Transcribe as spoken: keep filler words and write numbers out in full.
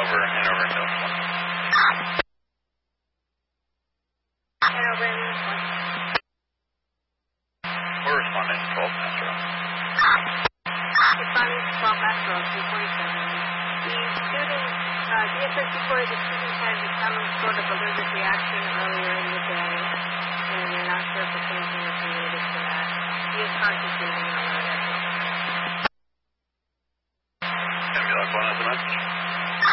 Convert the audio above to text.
Hanover, Hanover, Mills one. Hanover, Mills one. We're responding to twelve Metro. Responding to twelve Metro, two forty-seven. The student, uh, D S S reported the student had some sort of allergic reaction earlier in the day, and they're not sure if the same thing is related to that. He is concentrating on